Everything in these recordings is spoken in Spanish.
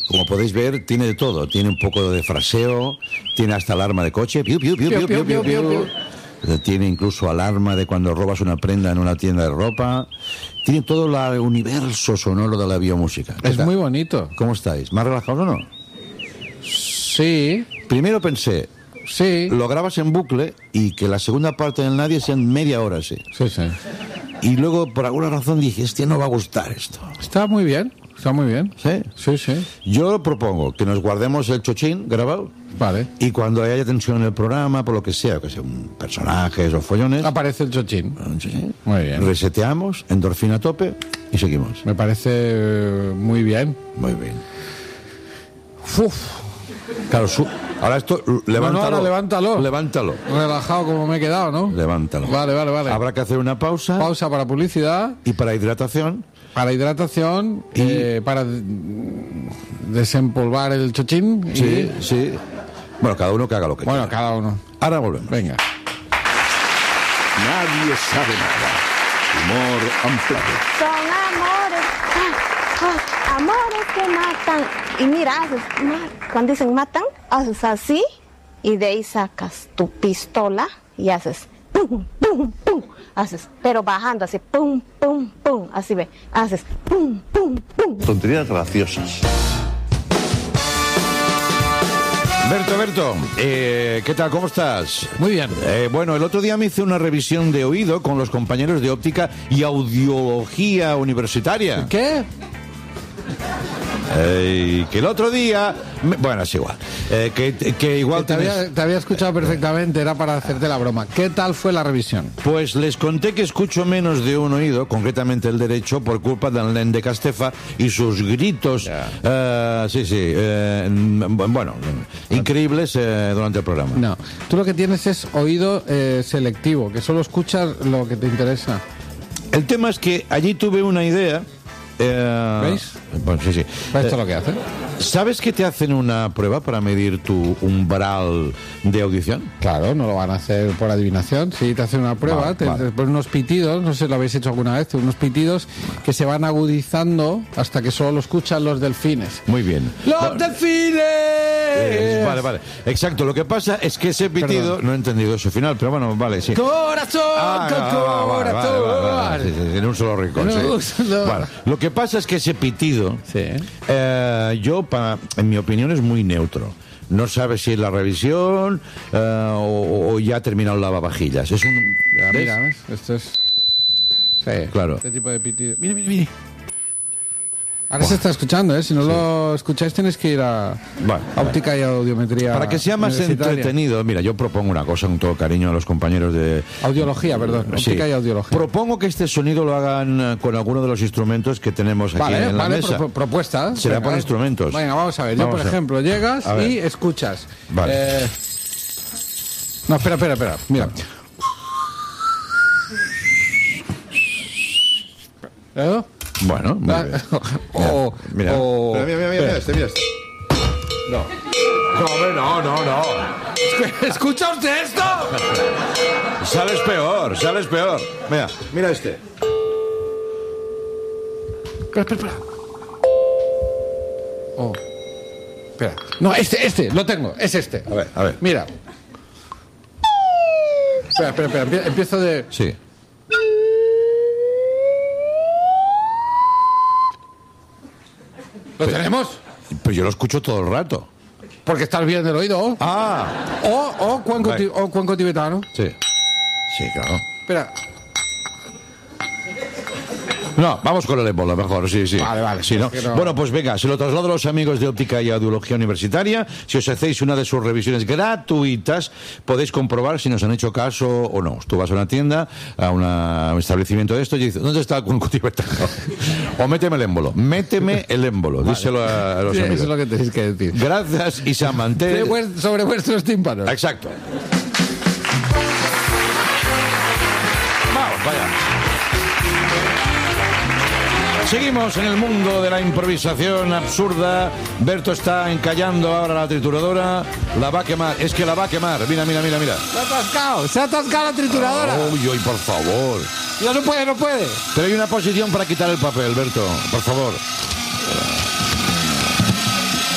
como podéis ver, tiene de todo. Tiene un poco de fraseo, tiene hasta alarma de coche, piu, piu, piu, piu, piu, piu, piu. Tiene incluso alarma de cuando robas una prenda en una tienda de ropa. Tiene todo el universo sonoro de la biomúsica. Es muy bonito. ¿Cómo estáis? ¿Más relajados o no? Sí. Primero pensé, sí, lo grabas en bucle y que la segunda parte del Nadie sea en media hora, sí. Sí, sí. Y luego, por alguna razón, dije, no va a gustar esto. Está muy bien. Está muy bien. ¿Sí? Sí, sí. Yo propongo que nos guardemos el chochín grabado. Vale. Y cuando haya tensión en el programa, por lo que sea un personajes o follones, aparece el chochín. Muy bien. Reseteamos, endorfina a tope y seguimos. Me parece muy bien. Muy bien. Uf. Claro, ahora esto, levántalo. Ahora levántalo. Levántalo. Relajado como me he quedado, ¿no? Levántalo. Vale. Habrá que hacer una pausa. Pausa para publicidad. Y para hidratación. Para hidratación, para desempolvar el chochín. Sí, sí. Bueno, cada uno que haga lo que quiera. Bueno, cada uno. Ahora volvemos. Venga. Nadie sabe nada. Humor amplado. Son amores que matan. Y mira, cuando dicen matan, haces así y de ahí sacas tu pistola y haces pum, pum, pum. Haces, pero bajando así, pum, pum, pum, así ve, haces, pum, pum, pum. Tonterías graciosas. Berto, ¿qué tal? ¿Cómo estás? Muy bien. Bueno, el otro día me hice una revisión de oído con los compañeros de óptica y audiología universitaria. ¿Qué? Que el otro día... Bueno, es igual. Que igual te había escuchado perfectamente, era para hacerte la broma. ¿Qué tal fue la revisión? Pues les conté que escucho menos de un oído, concretamente el derecho, por culpa del nen de Castefa y sus gritos, bueno, increíbles durante el programa. No, tú lo que tienes es oído selectivo, que solo escuchas lo que te interesa. El tema es que allí tuve una idea... ¿Veis? Bueno, sí. ¿Esto es lo que hace? ¿Sabes que te hacen una prueba para medir tu umbral de audición? Claro, no lo van a hacer por adivinación. Sí, te hacen una prueba, te ponen unos pitidos, no sé si lo habéis hecho alguna vez, unos pitidos que se van agudizando hasta que solo lo escuchan los delfines. Muy bien. ¡Los delfines! Vale. Exacto, lo que pasa es que ese pitido... Perdón. No he entendido eso final, pero bueno, vale, sí. ¡Corazón! ¡Corazón! Sí, en un solo rincón, sí. Bueno, lo que pasa es que ese pitido, en mi opinión, es muy neutro. No sabes si es la revisión o ya ha terminado el lavavajillas. Es un... Mira, ¿ves? Esto es... Sí, claro. Este tipo de pitido. Mira. Ahora se está escuchando, ¿eh? Si no lo escucháis tenéis que ir a óptica y audiometría. Para que sea más entretenido, mira, yo propongo una cosa con todo cariño a los compañeros de... Audiología, perdón. Óptica y audiología. Propongo que este sonido lo hagan con alguno de los instrumentos que tenemos aquí en la mesa. Propuesta. Será por instrumentos. Venga, vamos a ver. Yo, por ejemplo, llegas y escuchas. Vale. No, espera. Mira. ¿Eh? Bueno, muy bien. Mira. Mira este. No. ¿Escucha usted esto? Sales peor. Mira este. Espera. Espera. No, este, lo tengo. Es este. A ver. Mira. Espera. Empiezo de... Sí. ¿Lo tenemos? Pues yo lo escucho todo el rato. Porque estás bien del oído. O cuenco tibetano. Sí, claro. Espera. No, vamos con el ébola mejor, sí. Vale. Sí, ¿no? Bueno, pues venga, se lo traslado a los amigos de Óptica y Audiología Universitaria. Si os hacéis una de sus revisiones gratuitas, podéis comprobar si nos han hecho caso o no. Tú vas a una tienda, a un establecimiento de esto y dices, ¿dónde está el cuenco tibetano? O méteme el émbolo. Vale. Díselo a los amigos. Eso es lo que tenéis que decir. Gracias, Isa Mantel. Sobre vuestros tímpanos. Exacto. Vamos, vaya. Seguimos en el mundo de la improvisación absurda. Berto está encallando ahora la trituradora. La va a quemar. Es que la va a quemar. Mira. Se ha atascado la trituradora. Uy, por favor. Ya no puede. Pero hay una posición para quitar el papel, Berto. Por favor.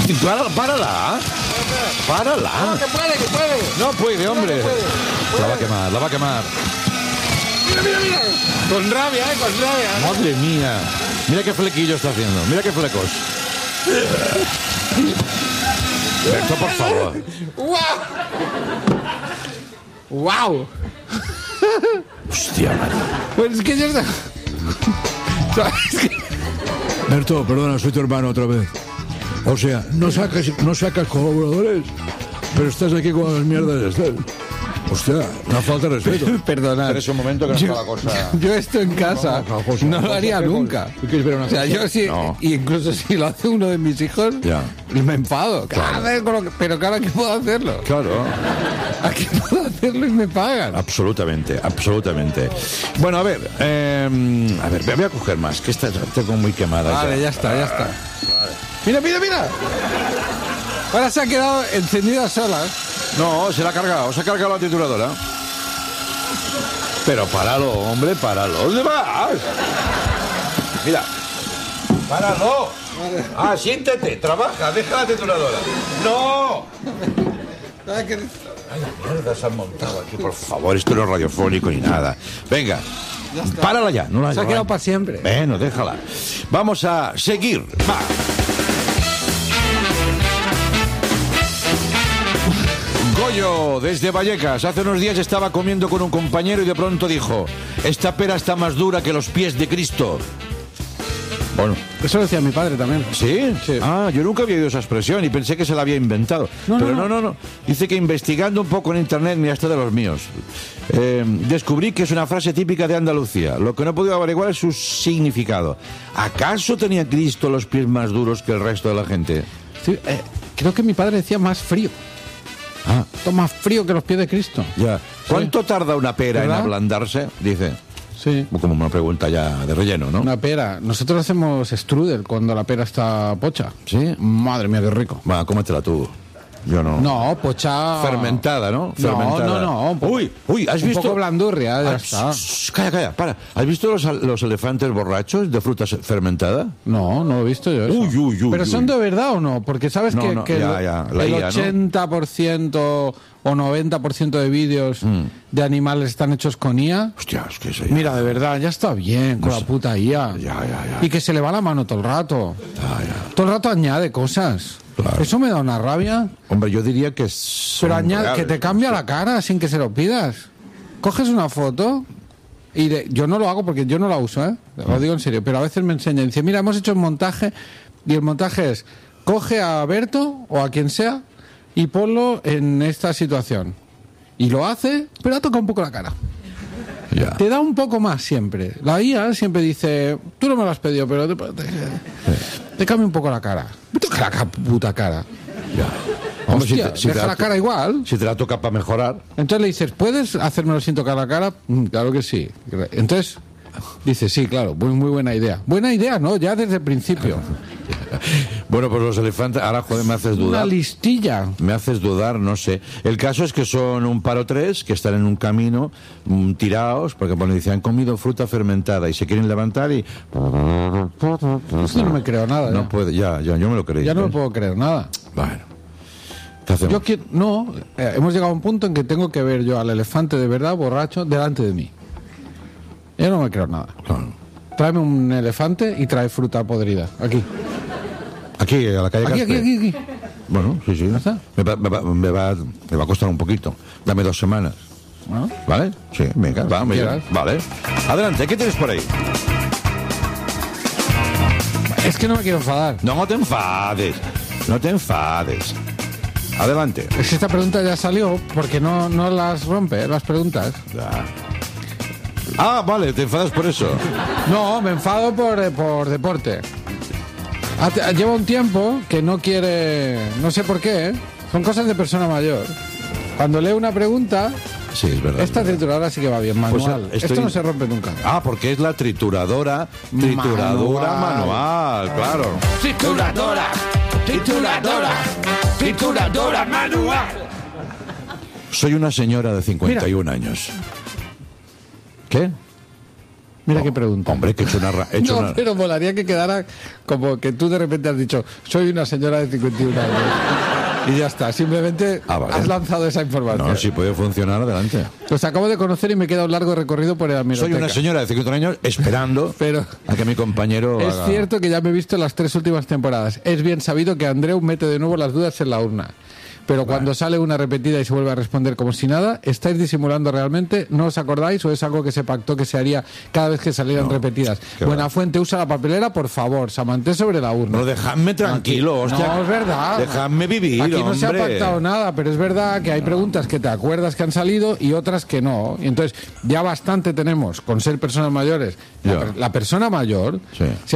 Párala. No, que puede. No puede, hombre. No puede. La va a quemar. Mira. Con rabia. Madre mía. Mira qué flequillo está haciendo. Mira qué flecos. Berto, por favor. ¡Wow! Hostia, madre. Pues es que ya está. ¿Sabes qué? Berto, perdona, soy tu hermano otra vez. O sea, no sacas colaboradores, pero estás aquí con las mierdas de Estel. Hostia, una falta de respeto. Perdonad. Pero es un momento que no está la cosa. Yo esto en casa no lo haría nunca. ¿Tú quieres ver una O sea, cosa? yo sí, No. y incluso si lo hace uno de mis hijos, Ya. me enfado. Pero claro, aquí puedo hacerlo. Claro. Aquí puedo hacerlo y me pagan. Absolutamente. Bueno, a ver, voy a coger más, que esta tengo muy quemada. Vale, ya está. Mira. Ahora se ha quedado encendida solas. No, se ha cargado la trituradora. Pero páralo, hombre, páralo. ¿Dónde vas? Mira, páralo. Siéntate, trabaja, deja la trituradora. ¡No! Ay, la mierda se han montado aquí, por favor, esto no es radiofónico ni nada. Venga, párala ya. No la Se ha quedado para siempre. Bueno, déjala. Vamos a seguir. Va. Goyo, desde Vallecas. Hace unos días estaba comiendo con un compañero y de pronto dijo: esta pera está más dura que los pies de Cristo. Bueno. Eso lo decía mi padre también. ¿Sí? Sí. Yo nunca había oído esa expresión y pensé que se la había inventado. Pero no. Dice que investigando un poco en internet, mira, esto de los míos, descubrí que es una frase típica de Andalucía. Lo que no he podido averiguar es su significado. ¿Acaso tenía Cristo los pies más duros que el resto de la gente? Sí, creo que mi padre decía más frío. Esto más frío que los pies de Cristo. Ya. ¿Cuánto tarda una pera ¿verdad? en ablandarse? Dice. Sí. Como una pregunta ya de relleno, ¿no? Una pera. Nosotros hacemos strudel cuando la pera está pocha. ¿Sí? Madre mía, qué rico. Va, cómetela tú. Yo no. No, pocha... Fermentada, ¿no? Fermentada. No. Uy, ¿has visto? Un poco blandurria, ya Ah, está. Calla, para. ¿Has visto los elefantes borrachos de fruta fermentada? No lo he visto yo eso. Uy. ¿Pero son de verdad o no? Porque sabes No, que, no, que ya, la el IA, ¿no? 80% o 90% de vídeos de animales están hechos con IA. Hostia, es que eso ya... Mira, de verdad, ya está bien con la puta IA. Ya. Y que se le va la mano todo el rato. Ya. Todo el rato añade cosas. Claro. Eso me da una rabia. Hombre, yo diría que son Pero añade, reales. que te cambia la cara sin que se lo pidas. Coges una foto y yo no lo hago porque yo no la uso, ¿eh? Lo digo en serio, pero a veces me enseñan y dice, mira, hemos hecho un montaje y el montaje es, coge a Berto o a quien sea y ponlo en esta situación. Y lo hace, pero toca un poco la cara. Ya. Te da un poco más siempre. La IA siempre dice, tú no me lo has pedido, pero te cambia un poco la cara. Me toca la puta cara. Ya. Hombre, Hostia, deja la cara igual. Si te la toca para mejorar. Entonces le dices, ¿puedes hacérmelo sin tocar la cara? Claro que sí. Entonces dice, sí, claro, muy buena idea. Buena idea, ¿no? Ya desde el principio. Bueno, pues los elefantes... Ahora, joder, me haces Una dudar. listilla. Me haces dudar, no sé. El caso es que son un par o tres que están en un camino tirados, porque bueno, dicen, han comido fruta fermentada y se quieren levantar y... Esto no me creo nada. No puede, ya, yo me lo creí. Ya no me puedo creer nada. Bueno. ¿Qué hacemos? Yo quiero, no, hemos llegado a un punto en que tengo que ver yo al elefante de verdad borracho delante de mí. Yo no me creo nada. Claro. Tráeme un elefante y trae fruta podrida. Aquí. Aquí, a la calle Caspe. Aquí. Bueno, sí. ¿Ya está? Me va a costar un poquito. Dame 2 semanas. Bueno, ¿Vale? Sí, venga, va, si venga. quieras. Vale. Adelante, ¿qué tienes por ahí? es que no me quiero enfadar. No te enfades. No te enfades. Adelante. Es que esta pregunta ya salió porque no las rompe, las preguntas. Ah, vale, te enfadas por eso. No, me enfado por deporte. Lleva un tiempo que no quiere... No sé por qué, ¿eh? Son cosas de persona mayor. Cuando lee una pregunta... Sí, es verdad. Esta trituradora sí que va bien, manual. Pues, Esto no se rompe nunca. Ah, porque es la trituradora manual, claro. Trituradora manual. Soy una señora de 51 años. ¿Qué? Mira qué pregunta. Hombre, que he hecho No, pero molaría que quedara como que tú de repente has dicho, soy una señora de 51 años. Y ya está, simplemente vale. has lanzado esa información. No, si puede funcionar, adelante. Os acabo de conocer y me queda un largo recorrido por el hemeroteca. Soy una señora de 51 años esperando a que mi compañero Es haga... cierto que ya me he visto las 3 últimas temporadas. Es bien sabido que Andreu mete de nuevo las dudas en la urna. Pero cuando sale una repetida y se vuelve a responder como si nada, ¿estáis disimulando realmente? ¿No os acordáis o es algo que se pactó que se haría cada vez que salieran repetidas? Buenafuente, usa la papelera, por favor. Samanté sobre la urna. No, dejadme tranquilo, hostia. No, es verdad. Dejadme vivir, Aquí no hombre. se ha pactado nada, pero es verdad que hay preguntas que te acuerdas que han salido y otras que no. Y entonces, ya bastante tenemos con ser personas mayores. La persona mayor... Sí.